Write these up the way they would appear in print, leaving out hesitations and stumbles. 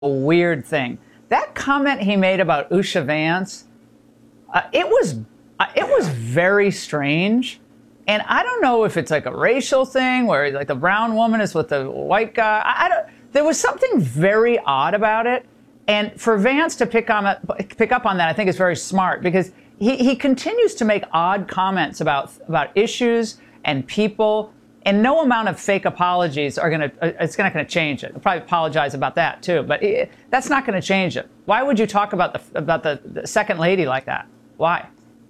weird thing. That comment he made about Usha Vance, it was very strange. And I don't know if it's like a racial thing where like the brown woman is with the white guy. There was something very odd about it. And for Vance to pick up on that, I think is very smart, because he continues to make odd comments about issues and people, and no amount of fake apologies it's not going to change it. I'll probably apologize about that too, but that's not going to change it. Why would you talk about the second lady like that? Why?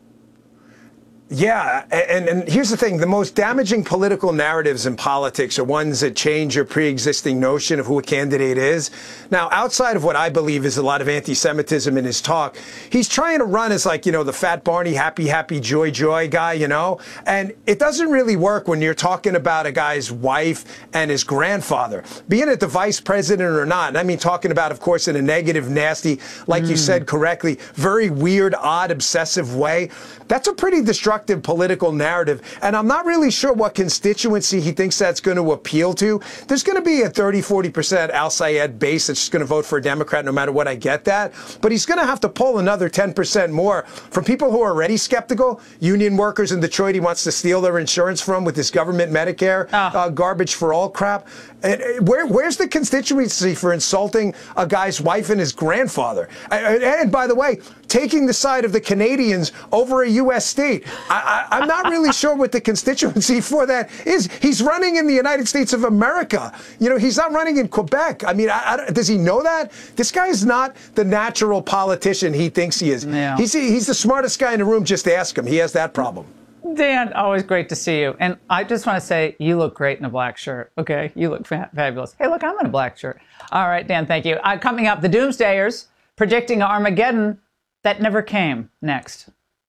Yeah, and here's the thing. The most damaging political narratives in politics are ones that change your pre-existing notion of who a candidate is. Now, outside of what I believe is a lot of anti-Semitism in his talk, he's trying to run as like, the fat Barney, happy, joy guy, and it doesn't really work when you're talking about a guy's wife and his grandfather. Being it the vice president or not, and I mean talking about, of course, in a negative, nasty, like you said correctly, very weird, odd, obsessive way, that's a pretty destructive political narrative, and I'm not really sure what constituency he thinks that's going to appeal to. There's going to be a 30-40% Al-Sayed base that's just going to vote for a Democrat no matter what. I get that, but he's going to have to pull another 10% more from people who are already skeptical. Union workers in Detroit he wants to steal their insurance from with this government Medicare garbage for all crap. And where's the constituency for insulting a guy's wife and his grandfather? And by the way, taking the side of the Canadians over a U.S. state. I'm not really sure what the constituency for that is. He's running in the United States of America. He's not running in Quebec. I mean, does he know that? This guy is not the natural politician he thinks he is. Yeah. He's the smartest guy in the room. Just ask him. He has that problem. Dan, always great to see you. And I just want to say, you look great in a black shirt. Okay, you look fabulous. Hey, look, I'm in a black shirt. All right, Dan, thank you. Coming up, the Doomsdayers predicting Armageddon that never came. Next.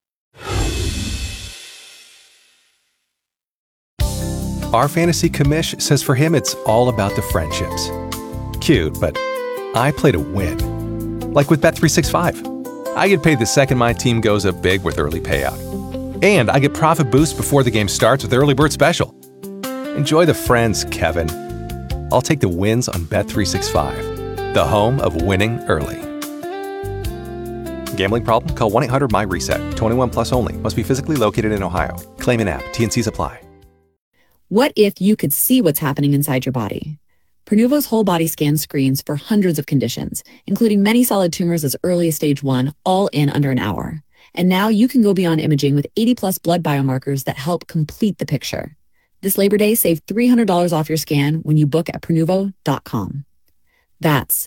Our fantasy commish says for him it's all about the friendships. Cute, but I play to win. Like with Bet365. I get paid the second my team goes up big with early payout. And I get profit boost before the game starts with Early Bird Special. Enjoy the friends, Kevin. I'll take the wins on Bet365, the home of winning early. Gambling problem? Call 1-800-MY-RESET. 21 plus only. Must be physically located in Ohio. Claim in app. T&Cs apply. What if you could see what's happening inside your body? Pernuvo's whole body scan screens for hundreds of conditions, including many solid tumors as early as stage 1, all in under an hour. And now you can go beyond imaging with 80-plus blood biomarkers that help complete the picture. This Labor Day, save $300 off your scan when you book at Pernuvo.com. That's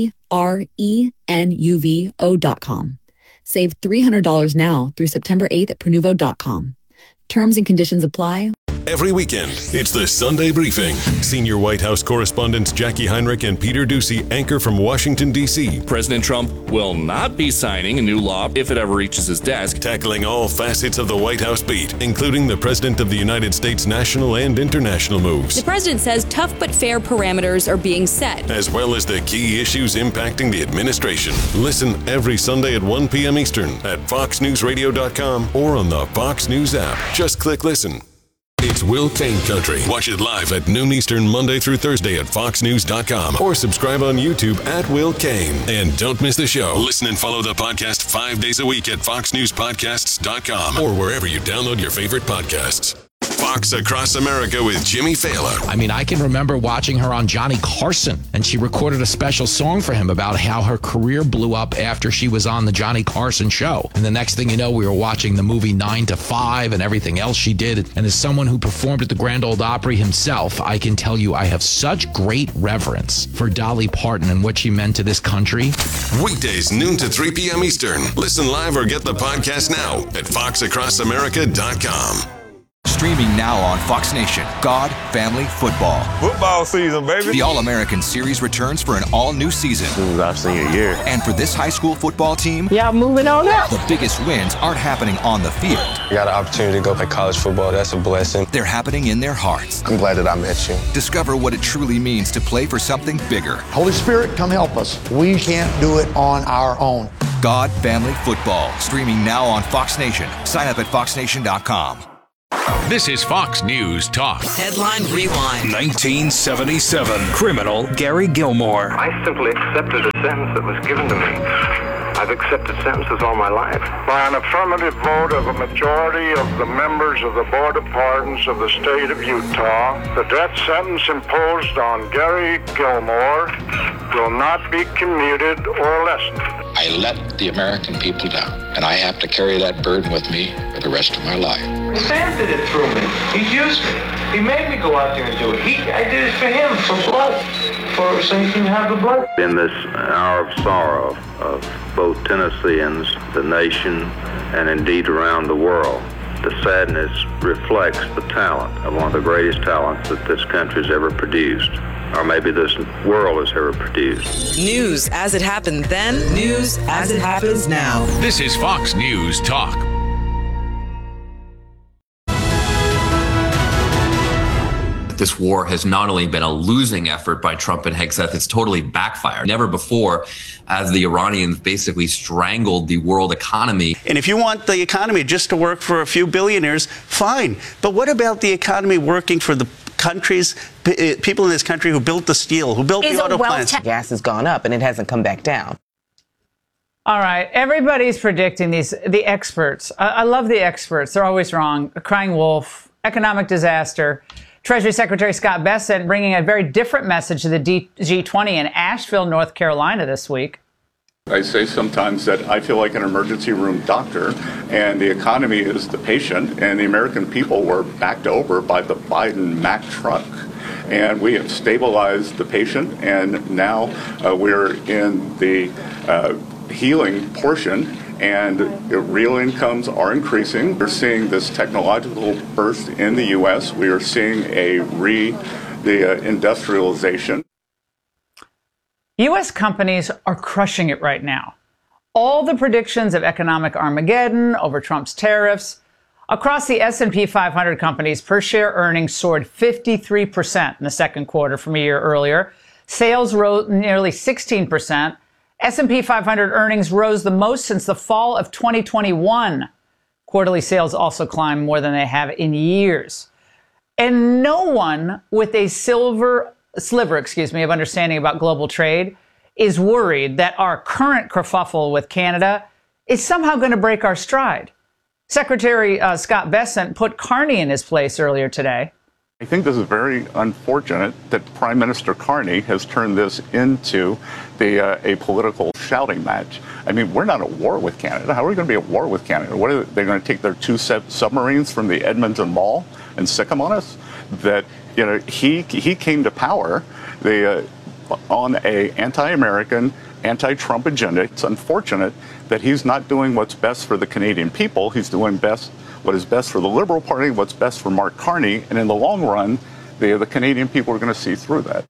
Prenuvo.com. Save $300 now through September 8th at Pernuvo.com. Terms and conditions apply. Every weekend, it's the Sunday Briefing. Senior White House correspondents Jackie Heinrich and Peter Doocy anchor from Washington, D.C. President Trump will not be signing a new law if it ever reaches his desk. Tackling all facets of the White House beat, including the President of the United States' national and international moves. The president says tough but fair parameters are being set, as well as the key issues impacting the administration. Listen every Sunday at 1 p.m. Eastern at FoxNewsRadio.com or on the Fox News app. Just click listen. It's Will Cain Country. Watch it live at noon Eastern, Monday through Thursday at FoxNews.com or subscribe on YouTube at Will Cain. And don't miss the show. Listen and follow the podcast 5 days a week at FoxNewsPodcasts.com or wherever you download your favorite podcasts. Fox Across America with Jimmy Fallon. I mean, I can remember watching her on Johnny Carson, and she recorded a special song for him about how her career blew up after she was on the Johnny Carson show. And the next thing you know, we were watching the movie 9 to 5 and everything else she did. And as someone who performed at the Grand Ole Opry himself, I can tell you I have such great reverence for Dolly Parton and what she meant to this country. Weekdays, noon to 3 p.m. Eastern. Listen live or get the podcast now at foxacrossamerica.com. Streaming now on Fox Nation, God, Family, Football. Football season, baby. The All-American Series returns for an all-new season. This is our senior year. And for this high school football team, moving on up. The biggest wins aren't happening on the field. I got an opportunity to go play college football. That's a blessing. They're happening in their hearts. I'm glad that I met you. Discover what it truly means to play for something bigger. Holy Spirit, come help us. We can't do it on our own. God, Family, Football. Streaming now on Fox Nation. Sign up at FoxNation.com. This is Fox News Talk. Headline Rewind. 1977. Criminal Gary Gilmore. I simply accepted a sentence that was given to me. I've accepted sentences all my life. By an affirmative vote of a majority of the members of the Board of Pardons of the state of Utah, the death sentence imposed on Gary Gilmore will not be commuted or lessened. I let the American people down, and I have to carry that burden with me for the rest of my life. Sam did it through me. He used me. He made me go out there and do it. I did it for him, for blood, so he can have the blood. In this hour of sorrow of both Tennesseans, the nation, and indeed around the world, the sadness reflects the talent of one of the greatest talents that this country has ever produced, or maybe this world has ever produced. News as it happened then, news as it happens now. This is Fox News Talk. This war has not only been a losing effort by Trump and Hegseth, it's totally backfired. Never before has the Iranians basically strangled the world economy. And if you want the economy just to work for a few billionaires, fine. But what about the economy working for the countries, people in this country who built the steel, who built the auto plants? Gas has gone up and it hasn't come back down. All right, everybody's predicting the experts. I love the experts. They're always wrong. A crying wolf, economic disaster. Treasury Secretary Scott Bessent bringing a very different message to the G20 in Asheville, North Carolina this week. I say sometimes that I feel like an emergency room doctor, and the economy is the patient, and the American people were backed over by the Biden Mack truck. And we have stabilized the patient, and now we're in the healing portion. And real incomes are increasing. We're seeing this technological burst in the U.S. We are seeing the industrialization. U.S. companies are crushing it right now. All the predictions of economic Armageddon over Trump's tariffs. Across the S&P 500 companies, per share earnings soared 53% in the second quarter from a year earlier. Sales rose nearly 16%. S&P 500 earnings rose the most since the fall of 2021. Quarterly sales also climbed more than they have in years. And no one with a sliver, of understanding about global trade is worried that our current kerfuffle with Canada is somehow going to break our stride. Secretary Scott Bessent put Carney in his place earlier today. I think this is very unfortunate that Prime Minister Carney has turned this into a political shouting match. I mean, we're not at war with Canada. How are we going to be at war with Canada? What are they going to take their two submarines from the Edmonton Mall and sick them on us? That, you know, he came to power on a anti-American, anti-Trump agenda. It's unfortunate that he's not doing what's best for the Canadian people. He's doing what is best for the Liberal Party, what's best for Mark Carney, and in the long run, the Canadian people are going to see through that.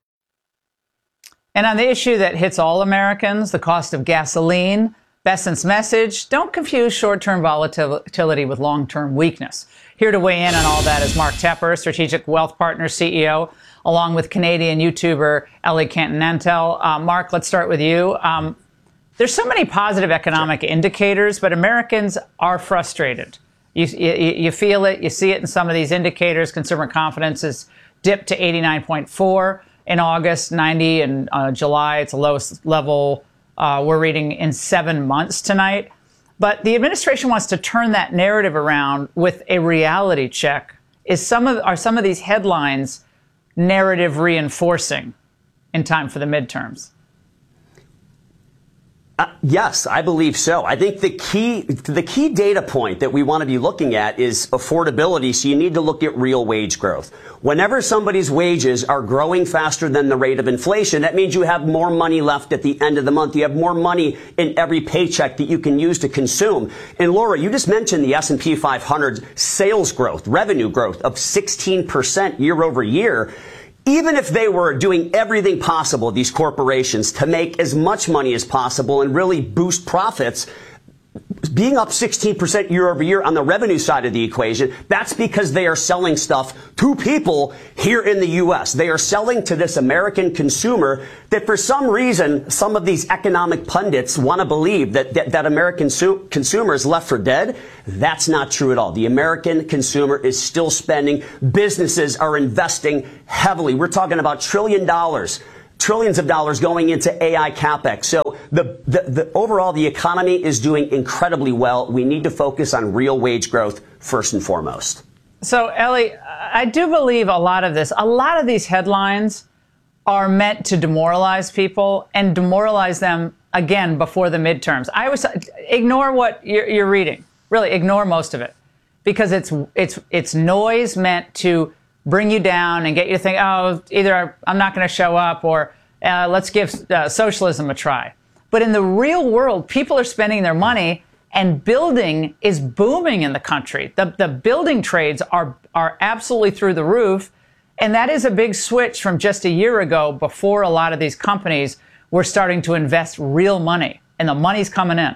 And on the issue that hits all Americans, the cost of gasoline, Bessent's message, don't confuse short-term volatility with long-term weakness. Here to weigh in on all that is Mark Tepper, Strategic Wealth Partners CEO, along with Canadian YouTuber Ellie Canton-Nantel. Mark, let's start with you. There's so many positive economic indicators, but Americans are frustrated. You feel it. You see it in some of these indicators. Consumer confidence has dipped to 89.4 in August, 90 in July. It's the lowest level we're reading in 7 months tonight. But the administration wants to turn that narrative around with a reality check. Are some of these headlines narrative reinforcing in time for the midterms? Yes, I believe so. I think the key data point that we want to be looking at is affordability. So you need to look at real wage growth. Whenever somebody's wages are growing faster than the rate of inflation, that means you have more money left at the end of the month. You have more money in every paycheck that you can use to consume. And Laura, you just mentioned the S&P 500 sales growth, revenue growth of 16% year over year. Even if they were doing everything possible, these corporations, to make as much money as possible and really boost profits, being up 16% year over year on the revenue side of the equation, that's because they are selling stuff to people here in the U.S. They are selling to this American consumer that for some reason, some of these economic pundits want to believe that American consumer is left for dead. That's not true at all. The American consumer is still spending. Businesses are investing heavily. We're talking about trillions of dollars going into AI capex. So the overall, the economy is doing incredibly well. We need to focus on real wage growth first and foremost. So, Ellie, I do believe a lot of these headlines are meant to demoralize people and demoralize them again before the midterms. I always ignore what you're reading. Really, ignore most of it, because it's noise meant to bring you down and get you to think, oh, either I'm not going to show up, or let's give socialism a try. But in the real world, people are spending their money, and building is booming in the country. The building trades are absolutely through the roof. And that is a big switch from just a year ago, before a lot of these companies were starting to invest real money, and the money's coming in.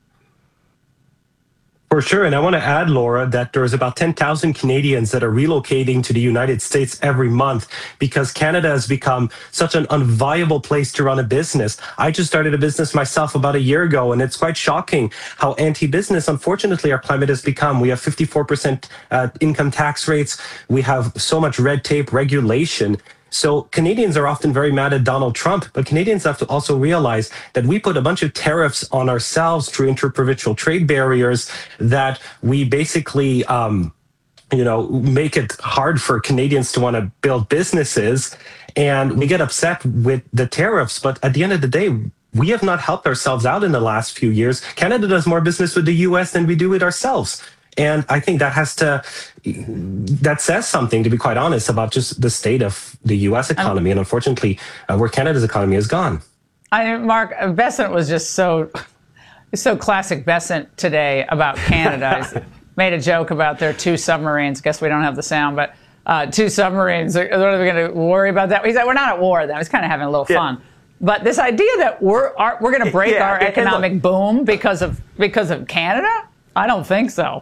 For sure. And I want to add, Laura, that there's about 10,000 Canadians that are relocating to the United States every month because Canada has become such an unviable place to run a business. I just started a business myself about a year ago, and it's quite shocking how anti-business, unfortunately, our climate has become. We have 54% income tax rates. We have so much red tape, regulation. So Canadians are often very mad at Donald Trump, but Canadians have to also realize that we put a bunch of tariffs on ourselves through interprovincial trade barriers that we basically, make it hard for Canadians to want to build businesses. And we get upset with the tariffs. But at the end of the day, we have not helped ourselves out in the last few years. Canada does more business with the U.S. than we do with ourselves. And I think that says something, to be quite honest, about just the state of the U.S. economy, and unfortunately, where Canada's economy has gone. Mark, Bessent was just so classic Bessent today about Canada. He made a joke about their 2 submarines. Guess we don't have the sound, but 2 submarines. Are they going to worry about that? He said, we're not at war, though. He's kind of having a little fun. But this idea that we're going to break our economic boom because of Canada, I don't think so.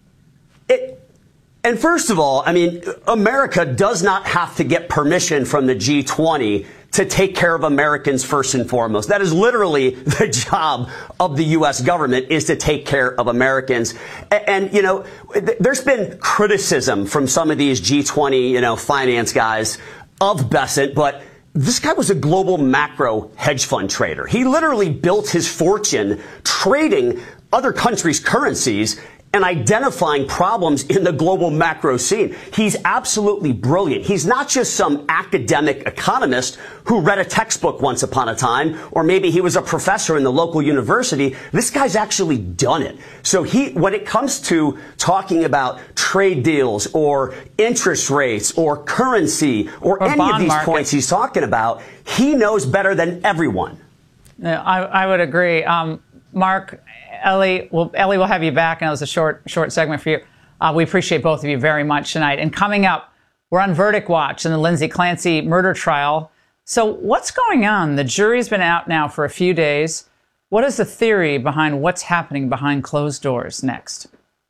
And first of all, I mean, America does not have to get permission from the G20 to take care of Americans first and foremost. That is literally the job of the U.S. government, is to take care of Americans. And there's been criticism from some of these G20, finance guys of Bessent, but this guy was a global macro hedge fund trader. He literally built his fortune trading other countries' currencies and identifying problems in the global macro scene. He's absolutely brilliant. He's not just some academic economist who read a textbook once upon a time, or maybe he was a professor in the local university. This guy's actually done it. So when it comes to talking about trade deals or interest rates or currency or any of these points he's talking about, he knows better than everyone. Yeah, I would agree. Mark, Ellie will have you back. I know it was a short segment for you. We appreciate both of you very much tonight. And coming up, we're on verdict watch in the Lindsay Clancy murder trial. So what's going on? The jury's been out now for a few days. What is the theory behind what's happening behind closed doors? Next.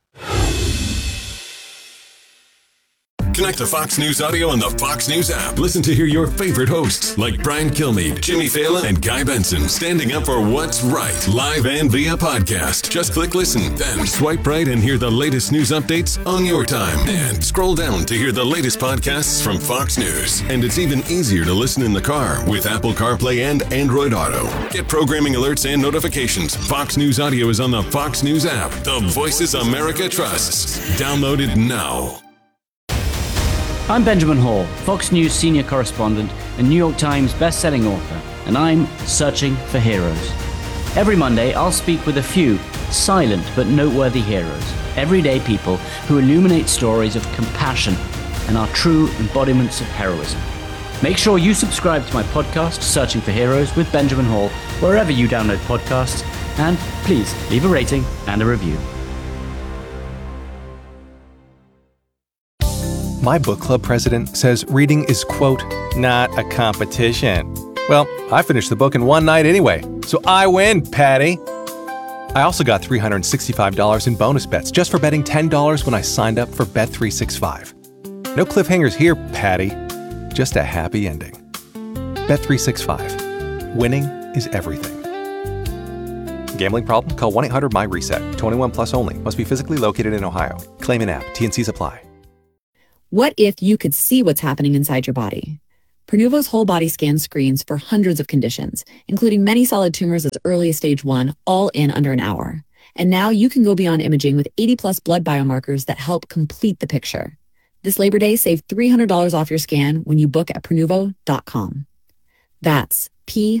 Connect to Fox News Audio on the Fox News app. Listen to hear your favorite hosts like Brian Kilmeade, Jimmy Fallon, and Guy Benson standing up for what's right, live and via podcast. Just click listen, then swipe right and hear the latest news updates on your time. And scroll down to hear the latest podcasts from Fox News. And it's even easier to listen in the car with Apple CarPlay and Android Auto. Get programming alerts and notifications. Fox News Audio is on the Fox News app. The voices America trusts. Download it now. I'm Benjamin Hall, Fox News senior correspondent and New York Times best-selling author, and I'm searching for heroes. Every Monday, I'll speak with a few silent but noteworthy heroes, everyday people who illuminate stories of compassion and are true embodiments of heroism. Make sure you subscribe to my podcast, Searching for Heroes with Benjamin Hall, wherever you download podcasts, and please leave a rating and a review. My book club president says reading is, quote, not a competition. Well, I finished the book in one night anyway, so I win, Patty. I also got $365 in bonus bets just for betting $10 when I signed up for Bet365. No cliffhangers here, Patty. Just a happy ending. Bet365. Winning is everything. Gambling problem? Call 1-800-MY-RESET. 21 plus only. Must be physically located in Ohio. Claim and app. T&Cs apply. What if you could see what's happening inside your body? Prenuvo's whole body scan screens for hundreds of conditions, including many solid tumors as early as stage 1, all in under an hour. And now you can go beyond imaging with 80-plus blood biomarkers that help complete the picture. This Labor Day, save $300 off your scan when you book at Prenuvo.com. That's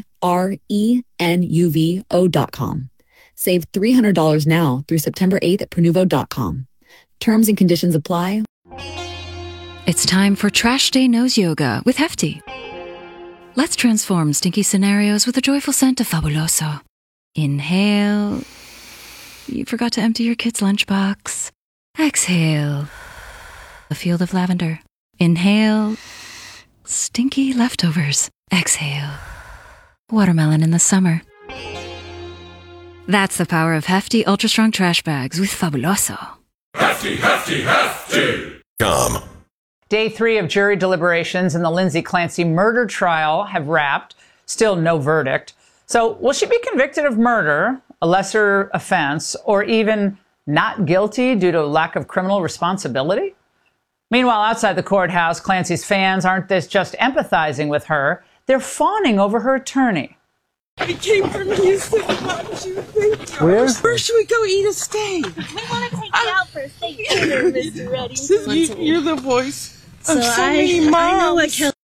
Prenuvo.com. Save $300 now through September 8th at Prenuvo.com. Terms and conditions apply. It's time for Trash Day Nose Yoga with Hefty. Let's transform stinky scenarios with a joyful scent of Fabuloso. Inhale. You forgot to empty your kid's lunchbox. Exhale. A field of lavender. Inhale. Stinky leftovers. Exhale. Watermelon in the summer. That's the power of Hefty Ultra Strong Trash Bags with Fabuloso. Hefty, hefty, hefty. Day 3 of jury deliberations in the Lindsay Clancy murder trial have wrapped. Still no verdict. So will she be convicted of murder, a lesser offense, or even not guilty due to lack of criminal responsibility? Meanwhile, outside the courthouse, Clancy's fans aren't just empathizing with her. They're fawning over her attorney. I came from Houston. How did you think? Where? Where should we go eat a steak? We want to take you out for a steak dinner, Mr. Reddy. You're the voice So of so many moms. I know what Kelly.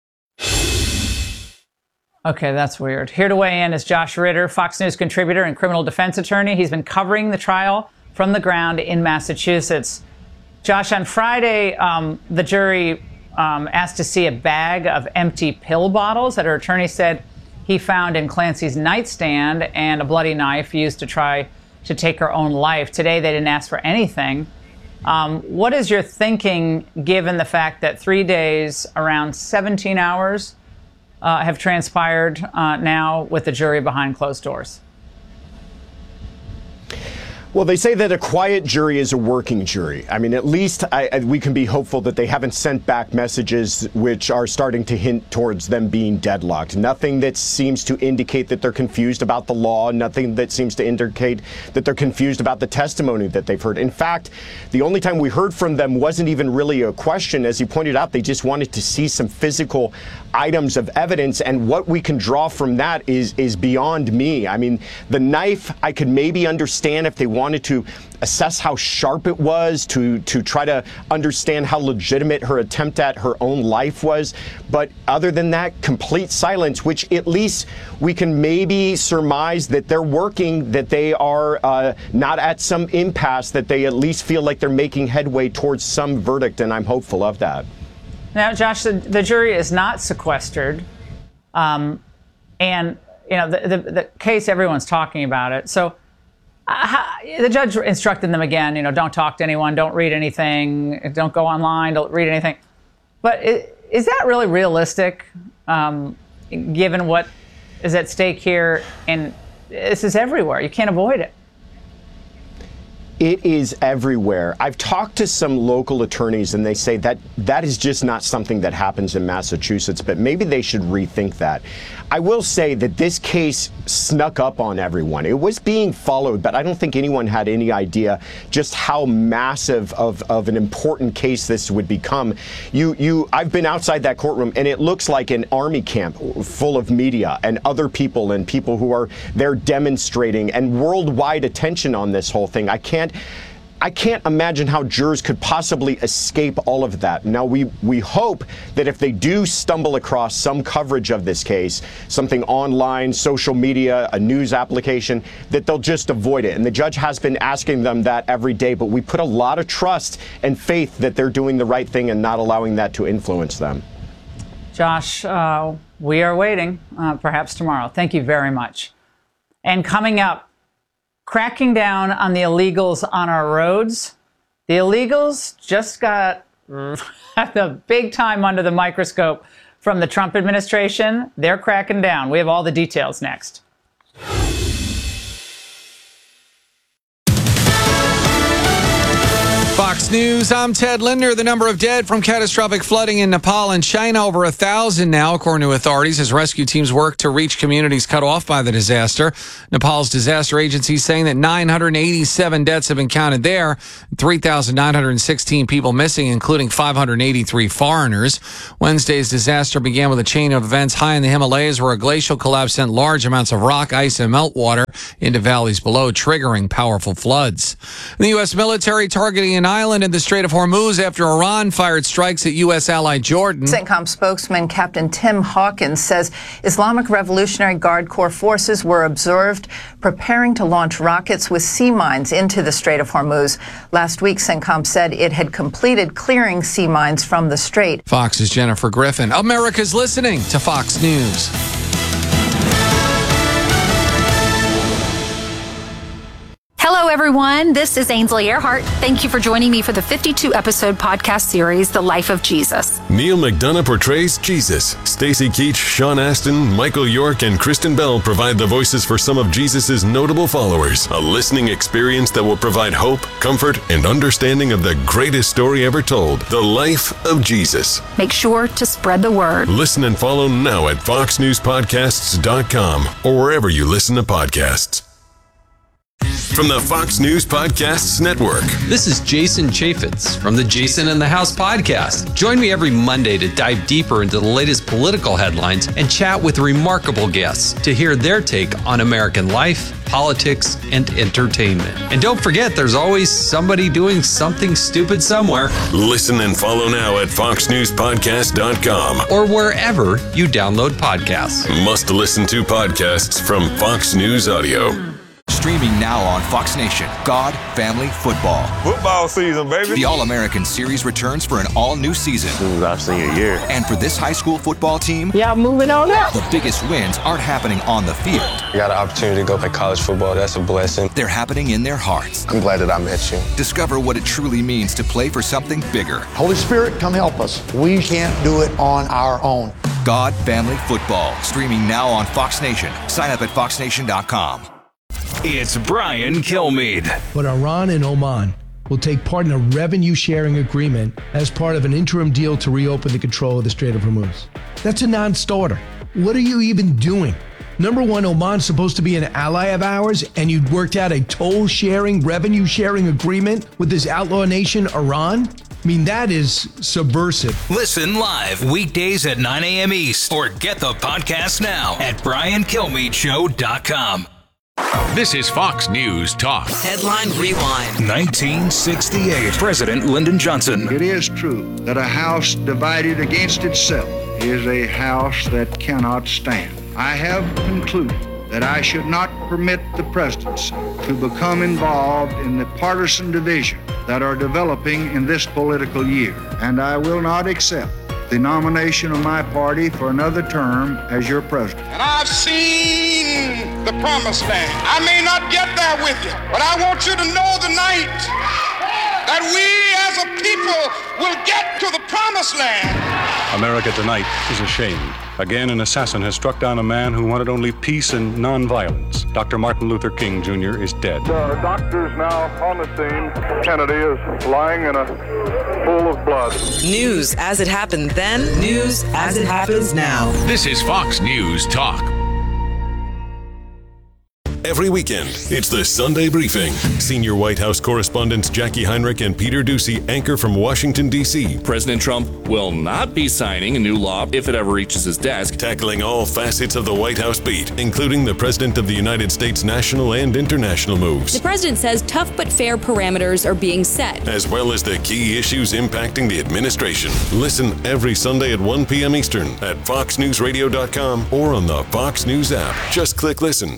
Okay, that's weird. Here to weigh in is Josh Ritter, Fox News contributor and criminal defense attorney. He's been covering the trial from the ground in Massachusetts. Josh, on Friday, the jury asked to see a bag of empty pill bottles that her attorney said he found in Clancy's nightstand and a bloody knife used to try to take her own life. Today, they didn't ask for anything. What is your thinking, given the fact that 3 days, around 17 hours, have transpired now with the jury behind closed doors? Well, they say that a quiet jury is a working jury. I mean, at least we can be hopeful that they haven't sent back messages which are starting to hint towards them being deadlocked. Nothing that seems to indicate that they're confused about the law. Nothing that seems to indicate that they're confused about the testimony that they've heard. In fact, the only time we heard from them wasn't even really a question. As you pointed out, they just wanted to see some physical items of evidence, and what we can draw from that is beyond me. I mean, the knife, I could maybe understand if they wanted to assess how sharp it was, to try to understand how legitimate her attempt at her own life was. But other than that, complete silence, which at least we can maybe surmise that they're working, that they are not at some impasse, that they at least feel like they're making headway towards some verdict, and I'm hopeful of that. Now, Josh, the jury is not sequestered, and you know the case, everyone's talking about it. So the judge instructed them again, don't talk to anyone, don't read anything, don't go online, don't read anything. But is that really realistic, given what is at stake here? And this is everywhere. You can't avoid it. It is everywhere. I've talked to some local attorneys, and they say that that is just not something that happens in Massachusetts, but maybe they should rethink that. I will say that this case snuck up on everyone. It was being followed, but I don't think anyone had any idea just how massive of an important case this would become. I've been outside that courtroom, and it looks like an army camp full of media and other people and people who are there demonstrating, and worldwide attention on this whole thing. I can't imagine how jurors could possibly escape all of that. Now, we hope that if they do stumble across some coverage of this case, something online, social media, a news application, that they'll just avoid it. And the judge has been asking them that every day, but we put a lot of trust and faith that they're doing the right thing and not allowing that to influence them. Josh, we are waiting, perhaps tomorrow. Thank you very much. And coming up, cracking down on the illegals on our roads. The illegals just got the big time under the microscope from the Trump administration. They're cracking down. We have all the details next. Fox News, I'm Ted Linder. The number of dead from catastrophic flooding in Nepal and China over 1,000 now, according to authorities, as rescue teams work to reach communities cut off by the disaster. Nepal's disaster agency saying that 987 deaths have been counted there, 3,916 people missing, including 583 foreigners. Wednesday's disaster began with a chain of events high in the Himalayas where a glacial collapse sent large amounts of rock, ice, and meltwater into valleys below, triggering powerful floods. The U.S. military targeting an island in the Strait of Hormuz after Iran fired strikes at U.S. ally Jordan. CENTCOM spokesman Captain Tim Hawkins says Islamic Revolutionary Guard Corps forces were observed preparing to launch rockets with sea mines into the Strait of Hormuz. Last week, CENTCOM said it had completed clearing sea mines from the strait. Fox's Jennifer Griffin. America's listening to Fox News. Hello, everyone. This is Ainsley Earhart. Thank you for joining me for the 52-episode podcast series, The Life of Jesus. Neil McDonough portrays Jesus. Stacy Keach, Sean Astin, Michael York, and Kristen Bell provide the voices for some of Jesus' notable followers. A listening experience that will provide hope, comfort, and understanding of the greatest story ever told, The Life of Jesus. Make sure to spread the word. Listen and follow now at foxnewspodcasts.com or wherever you listen to podcasts. From the Fox News Podcasts Network. This is Jason Chaffetz from the Jason in the House podcast. Join me every Monday to dive deeper into the latest political headlines and chat with remarkable guests to hear their take on American life, politics, and entertainment. And don't forget, there's always somebody doing something stupid somewhere. Listen and follow now at foxnewspodcast.com or wherever you download podcasts. Must listen to podcasts from Fox News Audio. Streaming now on Fox Nation, God, Family, Football. Football season, baby. The All-American Series returns for an all-new season. I've seen a year. And for this high school football team, y'all moving on up. The biggest wins aren't happening on the field. I got an opportunity to go play college football. That's a blessing. They're happening in their hearts. I'm glad that I met you. Discover what it truly means to play for something bigger. Holy Spirit, come help us. We can't do it on our own. God, Family, Football. Streaming now on Fox Nation. Sign up at foxnation.com. It's Brian Kilmeade. But Iran and Oman will take part in a revenue-sharing agreement as part of an interim deal to reopen the control of the Strait of Hormuz. That's a non-starter. What are you even doing? Number one, Oman's supposed to be an ally of ours, and you'd worked out a toll-sharing, revenue-sharing agreement with this outlaw nation, Iran? I mean, that is subversive. Listen live weekdays at 9 a.m. East or get the podcast now at briankilmeadshow.com. This is Fox News Talk. Headline Rewind. 1968. President Lyndon Johnson. It is true that a house divided against itself is a house that cannot stand. I have concluded that I should not permit the presidency to become involved in the partisan division that are developing in this political year, and I will not accept the nomination of my party for another term as your president. And I've seen the promised land. I may not get there with you, but I want you to know tonight that we as a people will get to the promised land. America tonight is ashamed. Again, an assassin has struck down a man who wanted only peace and nonviolence. Dr. Martin Luther King Jr. is dead. The doctor's now on the scene. Kennedy is lying in a pool of blood. News as it happened then, news as it happens now. This is Fox News Talk. Every weekend, it's the Sunday Briefing. Senior White House correspondents Jackie Heinrich and Peter Doocy anchor from Washington, D.C. President Trump will not be signing a new law if it ever reaches his desk. Tackling all facets of the White House beat, including the President of the United States' national and international moves. The president says tough but fair parameters are being set, as well as the key issues impacting the administration. Listen every Sunday at 1 p.m. Eastern at foxnewsradio.com or on the Fox News app. Just click listen.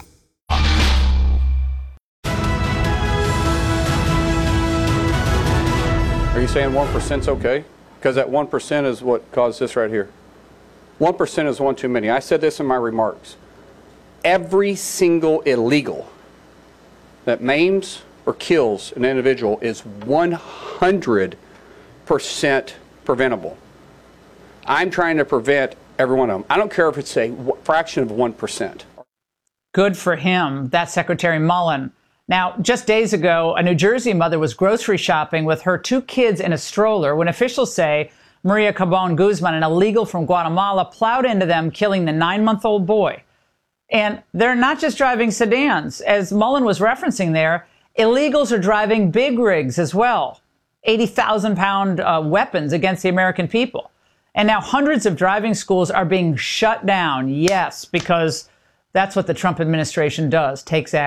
Are you saying 1%'s okay? Because that 1% is what caused this right here. 1% is one too many. I said this in my remarks. Every single illegal that maims or kills an individual is 100% preventable. I'm trying to prevent every one of them. I don't care if it's a fraction of 1%. Good for him. That's Secretary Mullen. Now, just days ago, a New Jersey mother was grocery shopping with her 2 kids in a stroller when officials say Maria Cabon Guzman, an illegal from Guatemala, plowed into them, killing the 9-month-old boy. And they're not just driving sedans. As Mullen was referencing there, illegals are driving big rigs as well, 80,000-pound weapons against the American people. And now hundreds of driving schools are being shut down, yes, because that's what the Trump administration does, takes action.